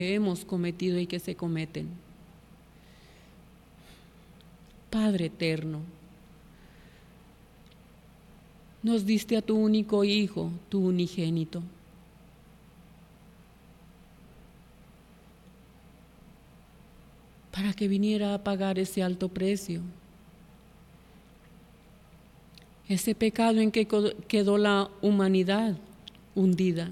hemos cometido y que se cometen. Padre eterno, nos diste a tu único Hijo, tu unigénito. Para que viniera a pagar ese alto precio. Ese pecado en que quedó la humanidad hundida.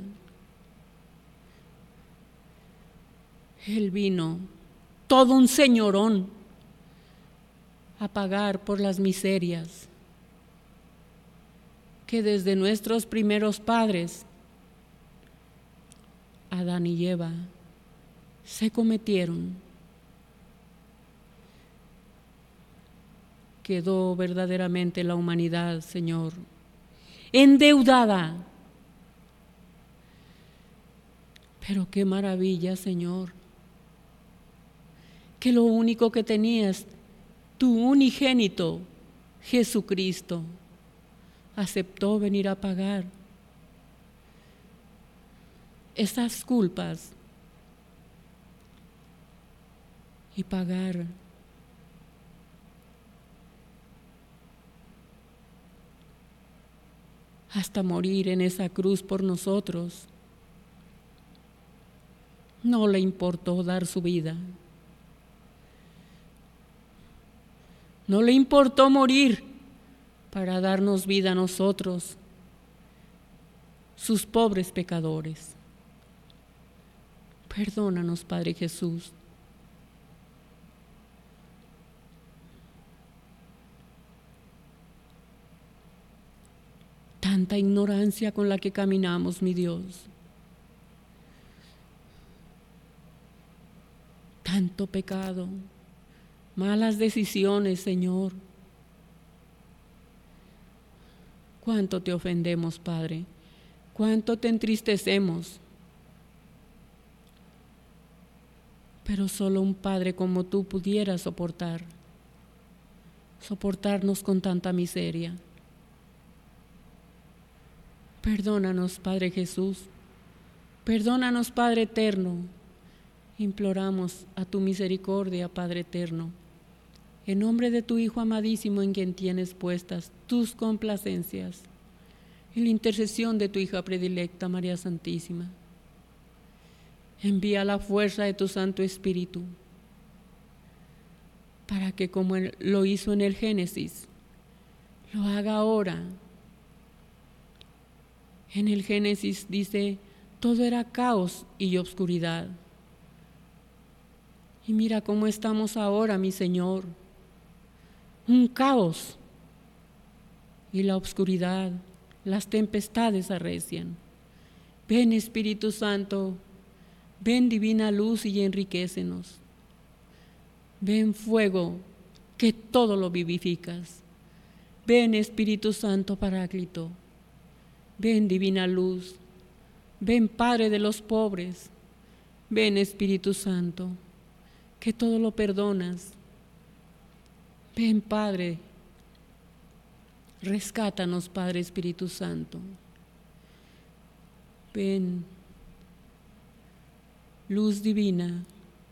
Él vino, todo un señorón, a pagar por las miserias que desde nuestros primeros padres, Adán y Eva, se cometieron. Quedó verdaderamente la humanidad, Señor, endeudada. Pero qué maravilla, Señor, que lo único que tenías, tu unigénito, Jesucristo, aceptó venir a pagar esas culpas y pagar hasta morir en esa cruz por nosotros. No le importó dar su vida. No le importó morir para darnos vida a nosotros, sus pobres pecadores. Perdónanos, Padre Jesús. Tanta ignorancia con la que caminamos, mi Dios. Tanto pecado, malas decisiones, Señor. Cuánto te ofendemos, Padre. Cuánto te entristecemos. Pero solo un Padre como tú pudiera soportarnos con tanta miseria. Perdónanos, Padre Jesús. Perdónanos, Padre eterno. Imploramos a tu misericordia, Padre eterno, en nombre de tu Hijo amadísimo, en quien tienes puestas tus complacencias, en la intercesión de tu hija predilecta, María Santísima. Envía la fuerza de tu Santo Espíritu, para que, como lo hizo en el Génesis, lo haga ahora. En el Génesis dice, todo era caos y obscuridad. Y mira cómo estamos ahora, mi Señor. Un caos y la obscuridad, las tempestades arrecian. Ven, Espíritu Santo, ven, divina luz, y enriquécenos. Ven, fuego, que todo lo vivificas. Ven, Espíritu Santo Paráclito. Ven, divina luz. Ven, Padre de los pobres. Ven, Espíritu Santo, que todo lo perdonas. Ven, Padre, rescátanos, Padre Espíritu Santo. Ven, luz divina.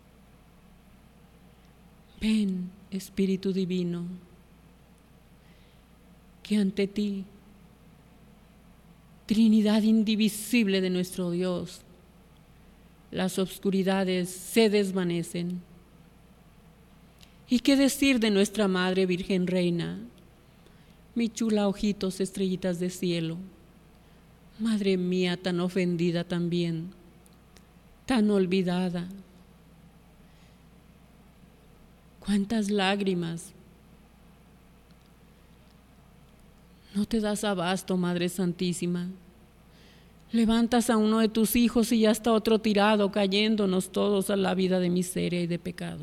Ven, Espíritu Divino, que ante ti, Trinidad indivisible de nuestro Dios, las obscuridades se desvanecen. ¿Y qué decir de nuestra Madre Virgen Reina? Mi chula ojitos, estrellitas de cielo, Madre mía, tan ofendida también, tan olvidada. Cuántas lágrimas. No te das abasto, Madre Santísima. Levantas a uno de tus hijos y ya está otro tirado, cayéndonos todos a la vida de miseria y de pecado.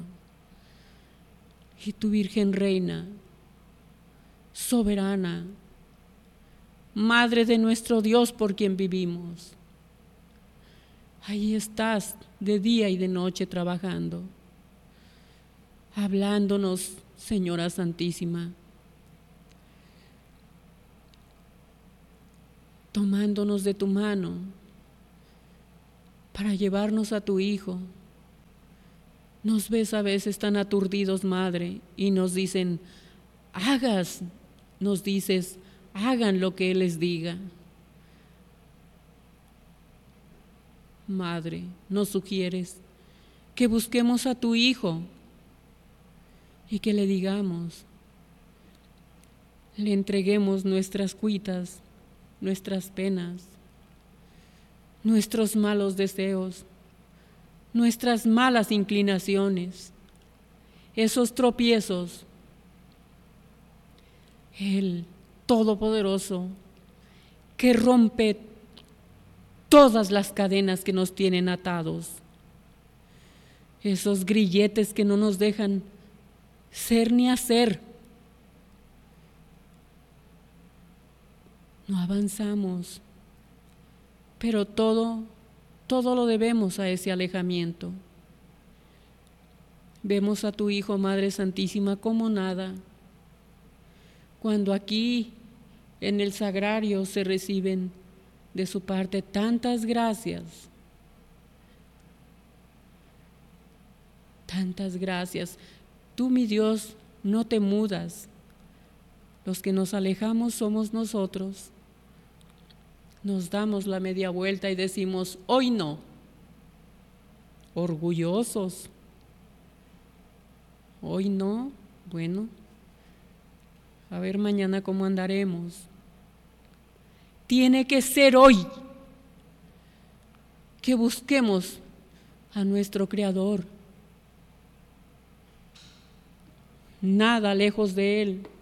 Y tu Virgen Reina, soberana, Madre de nuestro Dios por quien vivimos, ahí estás de día y de noche trabajando, hablándonos, Señora Santísima, tomándonos de tu mano para llevarnos a tu Hijo, Nos ves a veces tan aturdidos, Madre, y nos dicen, nos dices, hagan lo que Él les diga. Madre, nos sugieres que busquemos a tu Hijo y que le digamos, le entreguemos nuestras cuitas, nuestras penas, nuestros malos deseos, nuestras malas inclinaciones, esos tropiezos. El Todopoderoso, que rompe todas las cadenas que nos tienen atados, esos grilletes que no nos dejan ser ni hacer. No avanzamos, pero todo lo debemos a ese alejamiento. Vemos a tu Hijo, Madre Santísima, como nada. Cuando aquí en el sagrario se reciben de su parte tantas gracias, tantas gracias. Tú, mi Dios, no te mudas. Los que nos alejamos somos nosotros. Nos damos la media vuelta y decimos, hoy no, orgullosos. Hoy no, bueno, a ver mañana cómo andaremos. Tiene que ser hoy que busquemos a nuestro Creador. Nada lejos de Él.